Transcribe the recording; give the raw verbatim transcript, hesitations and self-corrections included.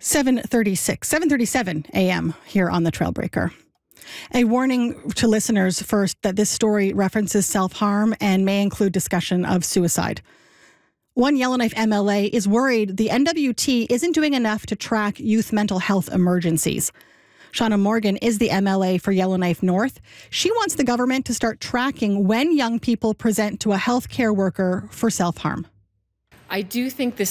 seven thirty-six, seven thirty-seven a.m. here on the Trailbreaker. A warning to listeners first that this story references self-harm and may include discussion of suicide. One Yellowknife M L A is worried the N W T isn't doing enough to track youth mental health emergencies. Shauna Morgan is the M L A for Yellowknife North. She wants the government to start tracking when young people present to a healthcare worker for self-harm. I do think this